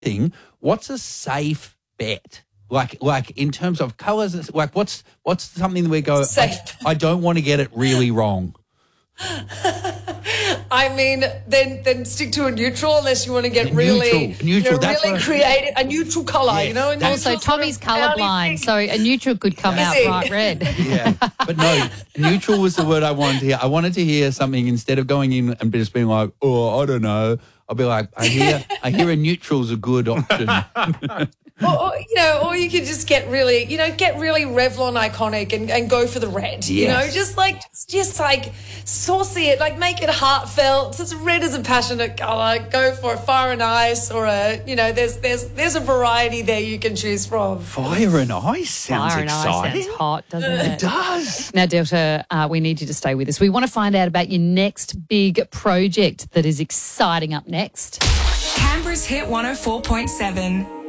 thing. What's a safe bet? Like in terms of colours, like what's something that we go, Safe. I don't want to get it really wrong. I mean, then stick to a neutral unless you want to get really creative. A neutral colour, Yes, you know. And Also, neutral Tommy's sort of colourblind, so a neutral could come out he? bright red. Yeah, but no, neutral was the word I wanted to hear. I wanted to hear something instead of going in and just being like, oh, I don't know. I'll be like, I hear a neutral's a good option. or you could just get really Revlon iconic and go for the red. Yes. You know, just like saucy it, like make it heartfelt. It's red is a passionate colour. Go for a Fire and Ice or there's a variety there you can choose from. Fire and Ice sounds Fire and Ice exciting. sounds hot, doesn't it? It does. Now, Delta, we need you to stay with us. We want to find out about your next big project that is exciting up next. Canberra's Hit 104.7.